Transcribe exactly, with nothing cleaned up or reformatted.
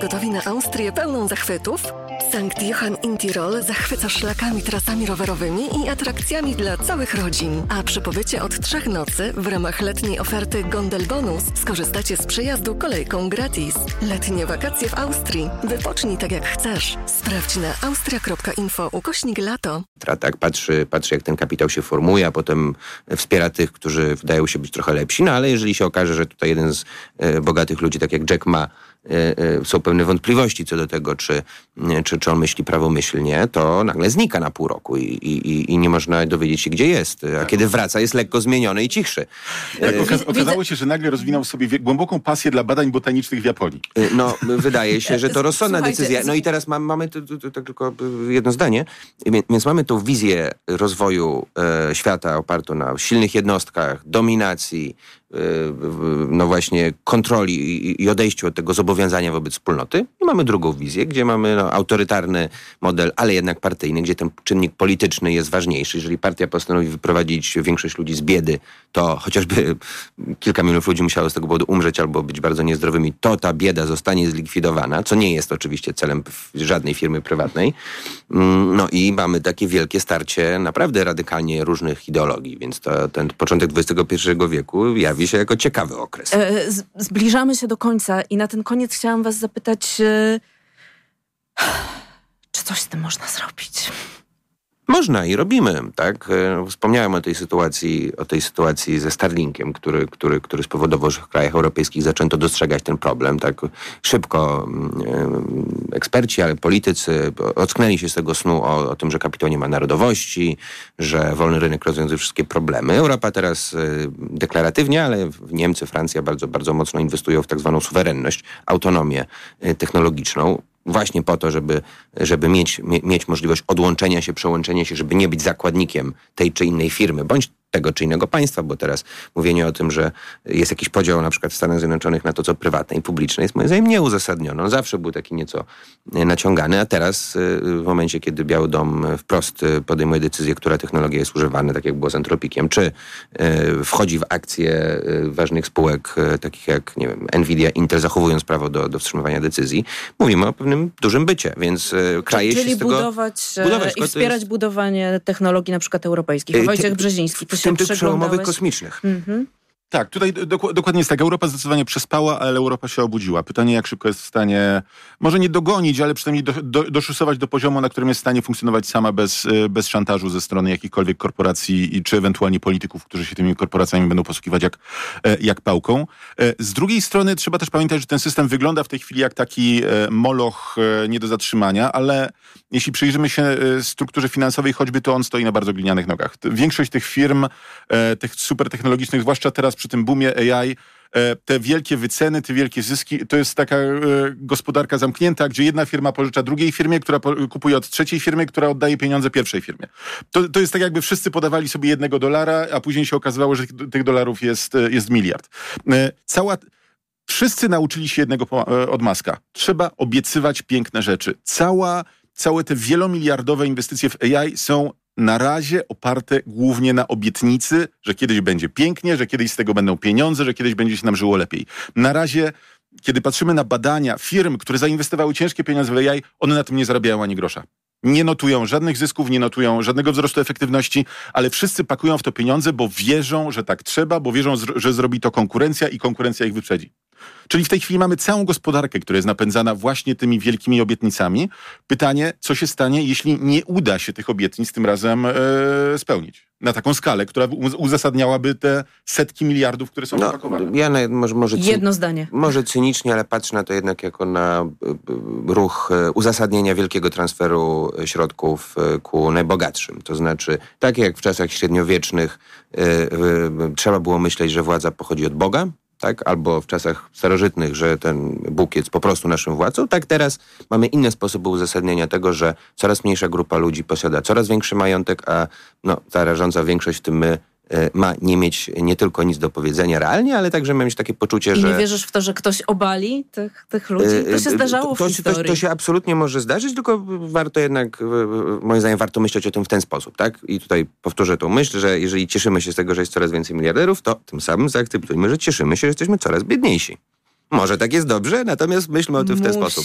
gotowi na Austrię pełną zachwytów? Sankt Johann in Tirol zachwyca szlakami, trasami rowerowymi i atrakcjami dla całych rodzin. A przy pobycie od trzech nocy w ramach letniej oferty Gondel Bonus skorzystacie z przejazdu kolejką gratis. Letnie wakacje w Austrii. Wypocznij tak jak chcesz. Sprawdź na austria kropka info ukośnik lato. Tak, patrzy, patrzy jak ten kapitał się formuje, a potem wspiera tych, którzy wydają się być trochę lepsi, no ale jeżeli się okaże, że tutaj jeden z e, bogatych ludzi, tak jak Jack Ma, są pewne wątpliwości co do tego, czy, czy, czy on myśli prawomyślnie, to nagle znika na pół roku i, i, i nie można dowiedzieć się, gdzie jest. A tak. Kiedy wraca, jest lekko zmieniony i cichszy. Tak, okaz- okazało się, że nagle rozwinął sobie wie- głęboką pasję dla badań botanicznych w Japonii. No, wydaje się, że to rozsądna Słuchajcie, decyzja. No i teraz mam, mamy to, to, to tylko jedno zdanie. Więc mamy tą wizję rozwoju e, świata opartą na silnych jednostkach, dominacji, no właśnie kontroli i odejściu od tego zobowiązania wobec wspólnoty. I mamy drugą wizję, gdzie mamy no, autorytarny model, ale jednak partyjny, gdzie ten czynnik polityczny jest ważniejszy. Jeżeli partia postanowi wyprowadzić większość ludzi z biedy, to chociażby kilka milionów ludzi musiało z tego powodu umrzeć albo być bardzo niezdrowymi, to ta bieda zostanie zlikwidowana, co nie jest oczywiście celem żadnej firmy prywatnej. No i mamy takie wielkie starcie naprawdę radykalnie różnych ideologii, więc to, ten początek dwudziestego pierwszego wieku jawi się jako ciekawy okres. E, z, zbliżamy się do końca i na ten koniec chciałam was zapytać, e, czy coś z tym można zrobić? Można i robimy, tak? Wspomniałem o tej sytuacji, o tej sytuacji ze Starlinkiem, który, który, który spowodował, że w krajach europejskich zaczęto dostrzegać ten problem, tak? Szybko e, eksperci, ale politycy ocknęli się z tego snu o, o tym, że kapitał nie ma narodowości, że wolny rynek rozwiązuje wszystkie problemy. Europa teraz e, deklaratywnie, ale Niemcy, Francja bardzo, bardzo mocno inwestują w tak zwaną suwerenność, autonomię e, technologiczną. Właśnie po to, żeby, żeby mieć, mie, mieć możliwość odłączenia się, przełączenia się, żeby nie być zakładnikiem tej czy innej firmy, bądź tego czy innego państwa, bo teraz mówienie o tym, że jest jakiś podział na przykład w Stanach Zjednoczonych na to, co prywatne i publiczne, jest moim zdaniem nieuzasadnione. On zawsze był taki nieco naciągany, a teraz w momencie, kiedy Biały Dom wprost podejmuje decyzję, która technologia jest używana, tak jak było z Antropikiem, czy wchodzi w akcje ważnych spółek, takich jak, nie wiem, Nvidia, Intel, zachowując prawo do, do wstrzymywania decyzji, mówimy o pewnym dużym bycie, więc kraje Czyli się z tego... budować, budować i wspierać jest... budowanie technologii na przykład europejskich. A Wojciech Brzeziński, w tym tych przełomowych kosmicznych. Mhm. Tak, tutaj dok- dokładnie jest tak. Europa zdecydowanie przespała, ale Europa się obudziła. Pytanie, jak szybko jest w stanie, może nie dogonić, ale przynajmniej do, do, doszusować do poziomu, na którym jest w stanie funkcjonować sama bez, bez szantażu ze strony jakichkolwiek korporacji i czy ewentualnie polityków, którzy się tymi korporacjami będą posługiwać jak, jak pałką. Z drugiej strony trzeba też pamiętać, że ten system wygląda w tej chwili jak taki moloch nie do zatrzymania, ale jeśli przyjrzymy się strukturze finansowej, choćby to on stoi na bardzo glinianych nogach. Większość tych firm, tych supertechnologicznych, zwłaszcza teraz przy tym boomie A I, te wielkie wyceny, te wielkie zyski, to jest taka gospodarka zamknięta, gdzie jedna firma pożycza drugiej firmie, która kupuje od trzeciej firmy, która oddaje pieniądze pierwszej firmie. To, to jest tak, jakby wszyscy podawali sobie jednego dolara, a później się okazywało, że tych dolarów jest, jest miliard. Cała... Wszyscy nauczyli się jednego od Muska. Trzeba obiecywać piękne rzeczy. Cała, całe te wielomiliardowe inwestycje w A I są na razie oparte głównie na obietnicy, że kiedyś będzie pięknie, że kiedyś z tego będą pieniądze, że kiedyś będzie się nam żyło lepiej. Na razie, kiedy patrzymy na badania firm, które zainwestowały ciężkie pieniądze w A I, one na tym nie zarabiają ani grosza. Nie notują żadnych zysków, nie notują żadnego wzrostu efektywności, ale wszyscy pakują w to pieniądze, bo wierzą, że tak trzeba, bo wierzą, że zrobi to konkurencja i konkurencja ich wyprzedzi. Czyli w tej chwili mamy całą gospodarkę, która jest napędzana właśnie tymi wielkimi obietnicami. Pytanie, co się stanie, jeśli nie uda się tych obietnic tym razem e, spełnić? Na taką skalę, która uzasadniałaby te setki miliardów, które są zapakowane. No, ja na, może, może cyn- Jedno zdanie. Może cynicznie, ale patrzę na to jednak jako na ruch uzasadnienia wielkiego transferu środków ku najbogatszym. To znaczy, tak jak w czasach średniowiecznych y, y, trzeba było myśleć, że władza pochodzi od Boga, tak? Albo w czasach starożytnych, że ten Bóg jest po prostu naszym władcą, tak teraz mamy inne sposoby uzasadnienia tego, że coraz mniejsza grupa ludzi posiada coraz większy majątek, a no, ta rażąca większość, w tym my, ma nie mieć nie tylko nic do powiedzenia realnie, ale także ma mieć takie poczucie, I że... I nie wierzysz w to, że ktoś obali tych, tych ludzi? To się zdarzało to, w historii. To, to się absolutnie może zdarzyć, tylko warto jednak, moim zdaniem, warto myśleć o tym w ten sposób, tak? I tutaj powtórzę tą myśl, że jeżeli cieszymy się z tego, że jest coraz więcej miliarderów, to tym samym zaakceptujmy, że cieszymy się, że jesteśmy coraz biedniejsi. Może tak jest dobrze, natomiast myślmy o tym w ten sposób.